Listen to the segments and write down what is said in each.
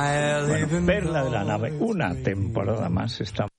Bueno, Perla de la Nave, una temporada más estamos.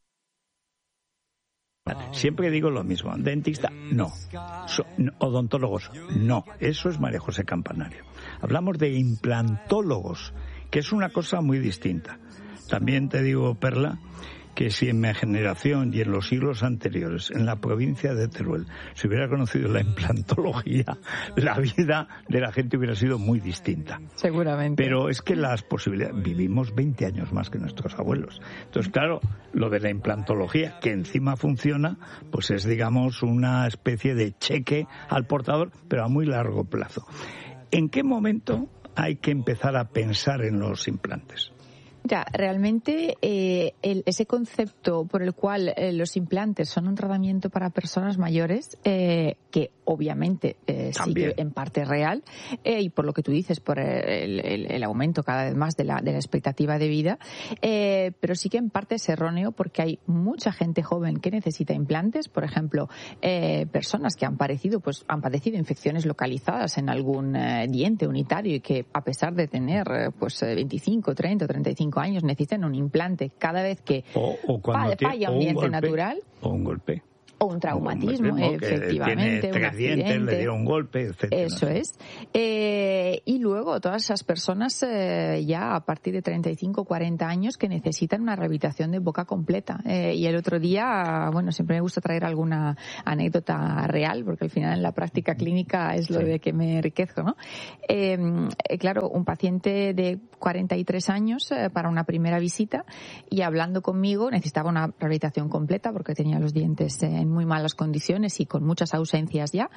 Siempre digo lo mismo, dentista, no. Odontólogos, no. Eso es María José Campanario. Hablamos de implantólogos, que es una cosa muy distinta. También te digo, Perla, que si en mi generación y en los siglos anteriores, en la provincia de Teruel, se hubiera conocido la implantología, la vida de la gente hubiera sido muy distinta. Seguramente. Pero es que las posibilidades... Vivimos 20 años más que nuestros abuelos. Entonces, claro, lo de la implantología, que encima funciona, pues es, digamos, una especie de cheque al portador, pero a muy largo plazo. ¿En qué momento hay que empezar a pensar en los implantes? Mira, realmente ese concepto por el cual los implantes son un tratamiento para personas mayores, que obviamente sí que en parte es real, y por lo que tú dices, por el aumento cada vez más de la expectativa de vida, pero sí que en parte es erróneo porque hay mucha gente joven que necesita implantes, por ejemplo, personas que han padecido infecciones localizadas en algún diente unitario y que a pesar de tener 25, 30 o 35 años necesitan un implante cada vez que falla un diente natural o un golpe o un traumatismo, efectivamente, tiene 3 dientes, le dio un golpe, etcétera. Eso es. Y luego todas esas personas ya a partir de 35 o 40 años que necesitan una rehabilitación de boca completa. Y el otro día, bueno, siempre me gusta traer alguna anécdota real, porque al final en la práctica clínica es lo de que me enriquezco, ¿no? Claro, un paciente de 43 años para una primera visita y hablando conmigo necesitaba una rehabilitación completa porque tenía los dientes en muy malas condiciones y con muchas ausencias ya.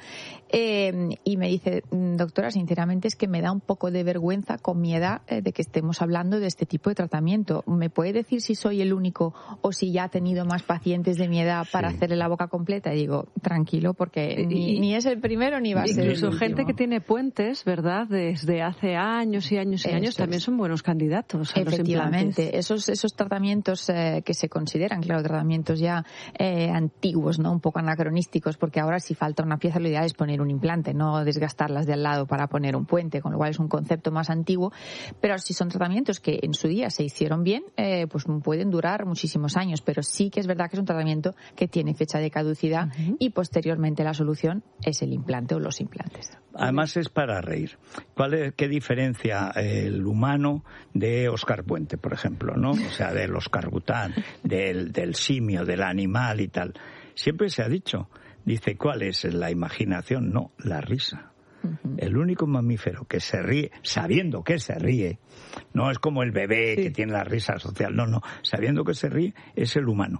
Y me dice, doctora, sinceramente es que me da un poco de vergüenza con mi edad de que estemos hablando de este tipo de tratamiento. ¿Me puede decir si soy el único o si ya ha tenido más pacientes de mi edad para hacerle la boca completa? Y digo, tranquilo, porque ni es el primero ni va a ser el último. Incluso gente que tiene puentes, ¿verdad? Desde hace años y años y años también son buenos candidatos a los implantes. Efectivamente, esos tratamientos que se consideran, claro, tratamientos ya antiguos, ¿no? Un poco anacronísticos, porque ahora si falta una pieza lo ideal es poner un implante, no desgastarlas de al lado para poner un puente, con lo cual es un concepto más antiguo, pero si son tratamientos que en su día se hicieron bien, pues pueden durar muchísimos años, pero sí que es verdad que es un tratamiento que tiene fecha de caducidad y posteriormente la solución es el implante o los implantes. Además es para reír. ¿Qué diferencia el humano de Oscar Puente, por ejemplo, ¿no? O sea, del Oscargután, del simio, del animal y tal. Siempre se ha dicho, dice, ¿cuál es la imaginación? No, la risa. El único mamífero que se ríe, sabiendo que se ríe, no es como el bebé que tiene la risa social, no, sabiendo que se ríe, es el humano.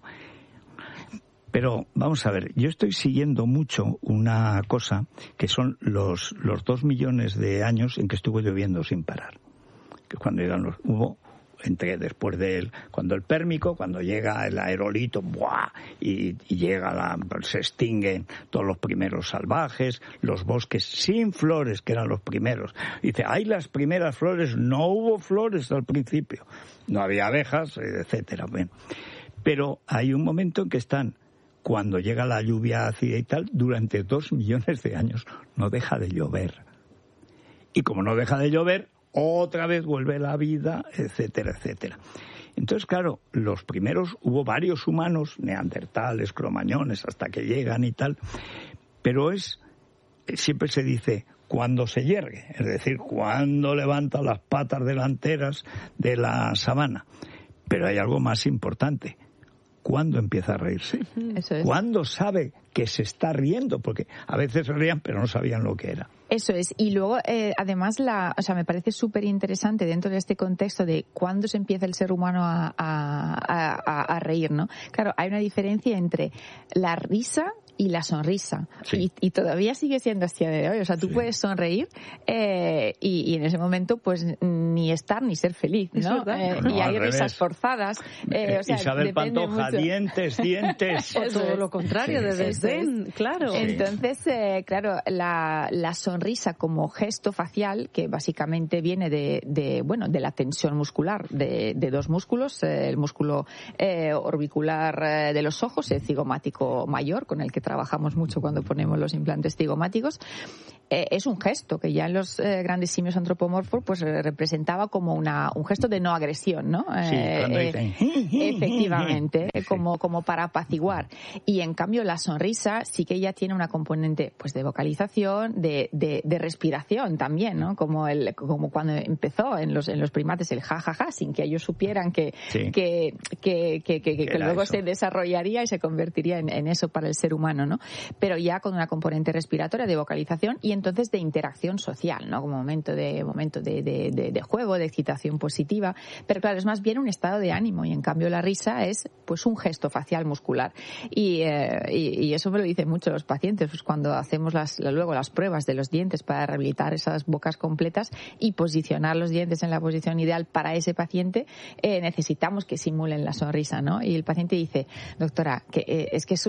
Pero vamos a ver, yo estoy siguiendo mucho una cosa que son los 2 millones de años en que estuvo lloviendo sin parar. Que cuando hubo después cuando el Pérmico, cuando llega el aerolito, ¡buah! Y llega se extinguen todos los primeros salvajes, los bosques sin flores, que eran los primeros. Dice, hay las primeras flores, no hubo flores al principio, no había abejas, etcétera. Bueno, pero hay un momento en que cuando llega la lluvia ácida y tal, durante 2 millones de años no deja de llover. Y como no deja de llover, otra vez vuelve la vida, etcétera, etcétera. Entonces, claro, los primeros, hubo varios humanos, neandertales, cromañones, hasta que llegan y tal, pero siempre se dice, cuando se yergue, es decir, cuando levanta las patas delanteras de la sabana. Pero hay algo más importante. ¿Cuándo empieza a reírse? Eso es. ¿Cuándo sabe que se está riendo? Porque a veces se reían, pero no sabían lo que era. Eso es. Y luego, además, me parece súper interesante dentro de este contexto de cuándo se empieza el ser humano a reír, ¿no? Claro, hay una diferencia entre la risa y la sonrisa. Sí. Y todavía sigue siendo hasta de hoy. O sea, tú puedes sonreír y en ese momento, pues, ni estar ni ser feliz, ¿no? Y hay risas forzadas. Isabel Pantoja, dientes. O todo lo contrario, de zen, claro. Entonces, claro, la sonrisa como gesto facial, que básicamente viene de la tensión muscular de dos músculos, el músculo orbicular de los ojos, el cigomático mayor, con el que trabajamos mucho cuando ponemos los implantes cigomáticos, es un gesto que ya en los grandes simios antropomorfos pues representaba como un gesto de no agresión, ¿no? Sí, cuando dicen efectivamente, como para apaciguar. Y en cambio la sonrisa sí que ya tiene una componente pues de vocalización, de respiración también, ¿no? Como cuando empezó en los primates el jajaja, sin que ellos supieran que luego eso se desarrollaría y se convertiría en eso para el ser humano, ¿no? Pero ya con una componente respiratoria, de vocalización y entonces de interacción social, ¿no? Como momento de juego, de excitación positiva. Pero claro, es más bien un estado de ánimo, y en cambio la risa es pues un gesto facial muscular. Y eso me lo dicen mucho los pacientes, pues cuando hacemos luego las pruebas de los dientes para rehabilitar esas bocas completas y posicionar los dientes en la posición ideal para ese paciente, necesitamos que simulen la sonrisa, ¿no? Y el paciente dice, doctora, que es que es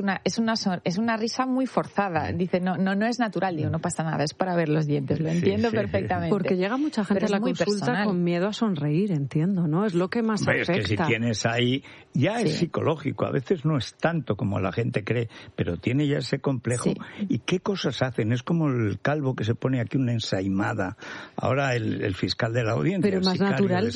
una risa muy forzada. Dice, no es natural. Digo, no pasa nada, es para ver los dientes, lo entiendo perfectamente. Porque llega mucha gente a la consulta personal, con miedo a sonreír, entiendo, ¿no? Es lo que más afecta. Es que si tienes ahí, ya es psicológico, a veces no es tanto como la gente cree, pero tiene ya ese complejo. Sí. ¿Y qué cosas hacen? Es como el calvo que se pone aquí una ensaimada. Ahora el fiscal de la audiencia, pero más natural.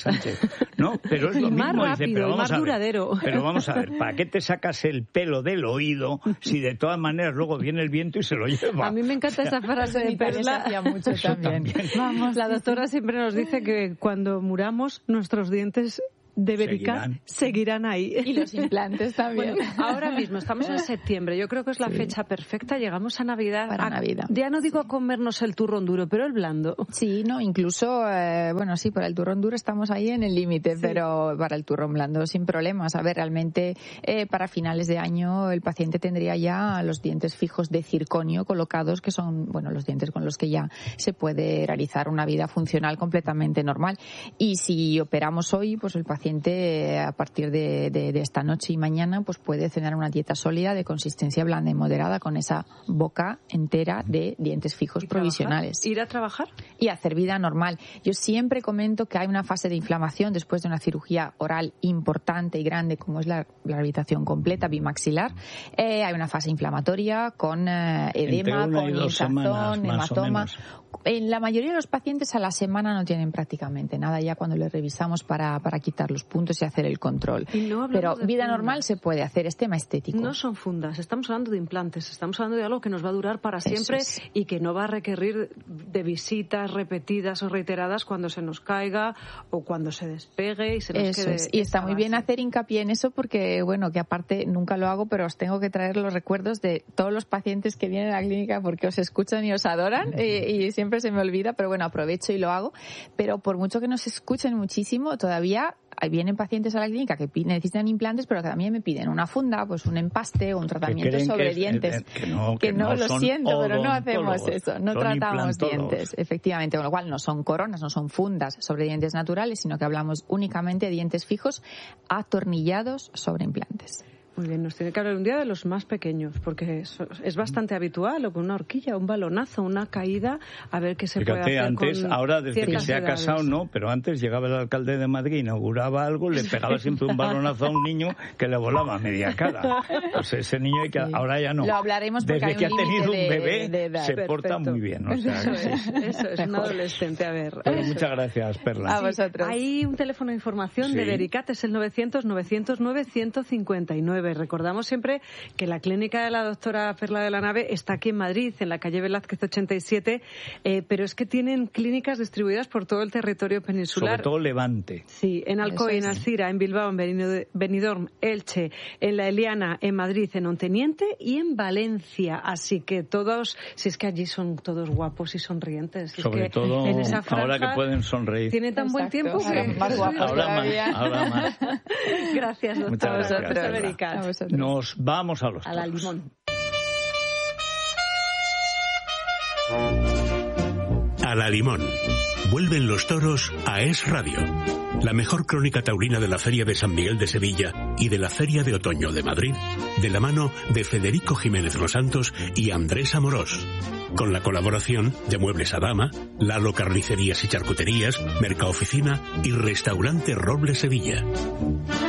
No, pero es lo más mismo. Rápido, dice, pero más duradero. Pero vamos a ver, ¿para qué te sacas el pelo del oído si de todas maneras luego viene el viento y se lo lleva? A mí me encanta esa frase de Perla. Hacía mucho también. Vamos, la doctora siempre nos dice que cuando muramos nuestros dientes de Vericat seguirán ahí. Y los implantes también. Bueno, ahora mismo estamos en septiembre. Yo creo que es la fecha perfecta. Llegamos a Navidad. Para Navidad. Ya no digo a comernos el turrón duro, pero el blando. Sí, no, incluso, para el turrón duro estamos ahí en el límite, pero para el turrón blando sin problemas. A ver, realmente para finales de año el paciente tendría ya los dientes fijos de circonio colocados, que son, los dientes con los que ya se puede realizar una vida funcional completamente normal. Y si operamos hoy, pues el paciente a partir de esta noche y mañana pues puede cenar una dieta sólida de consistencia blanda y moderada con esa boca entera de dientes fijos provisionales. ¿Ir a trabajar? Y hacer vida normal. Yo siempre comento que hay una fase de inflamación después de una cirugía oral importante y grande como es la rehabilitación completa bimaxilar. Hay una fase inflamatoria con edema, con hinchazón, hematoma. En la mayoría de los pacientes a la semana no tienen prácticamente nada ya cuando les revisamos para quitar los puntos y hacer el control. Pero vida normal se puede hacer, es tema estético. No son fundas, estamos hablando de implantes, estamos hablando de algo que nos va a durar para siempre y que no va a requerir de visitas repetidas o reiteradas cuando se nos caiga o cuando se despegue y se nos quede. Y está muy bien hacer hincapié en eso porque, que aparte nunca lo hago, pero os tengo que traer los recuerdos de todos los pacientes que vienen a la clínica porque os escuchan y os adoran y siempre se me olvida, pero aprovecho y lo hago. Pero por mucho que nos escuchen muchísimo, todavía vienen pacientes a la clínica que necesitan implantes, pero que también me piden una funda, pues un empaste o un tratamiento sobre dientes. Que no lo siento, pero no hacemos eso, no tratamos dientes, efectivamente, con lo cual no son coronas, no son fundas sobre dientes naturales, sino que hablamos únicamente de dientes fijos atornillados sobre implantes. Muy bien, nos tiene que hablar un día de los más pequeños, porque es bastante habitual, o con una horquilla, un balonazo, una caída, a ver qué se puede hacer antes, con ahora desde que se ha casado no, pero antes llegaba el alcalde de Madrid, inauguraba algo, le pegaba siempre un balonazo a un niño que le volaba media cara. Pues ese niño ahora ya no. Lo hablaremos porque desde que hay ha tenido un bebé se Perfecto. porta muy bien. O sea, eso es un adolescente, a ver. Pues muchas gracias, Perla. A vosotros. Hay un teléfono de información de Vericat, es el 900-909-159. Recordamos siempre que la clínica de la doctora Perla de la Nave está aquí en Madrid, en la calle Velázquez 87, pero es que tienen clínicas distribuidas por todo el territorio peninsular. Sobre todo Levante. Sí, en Alcoy, en Alcira, en Bilbao, en Benidorm, Elche, en La Eliana, en Madrid, en Onteniente y en Valencia. Así que todos, si es que allí son todos guapos y sonrientes. Sobre todo en esa franja, ahora que pueden sonreír. Tiene tan buen tiempo que... Más guapos ahora más. Gracias, doctora. Muchas gracias. Nos vamos a los a la Limón. A la Limón. Vuelven los toros a Es Radio. La mejor crónica taurina de la Feria de San Miguel de Sevilla y de la Feria de Otoño de Madrid, de la mano de Federico Jiménez Los Santos y Andrés Amorós, con la colaboración de Muebles Adama, Lalo Carnicerías y Charcuterías, Mercaoficina y Restaurante Roble Sevilla.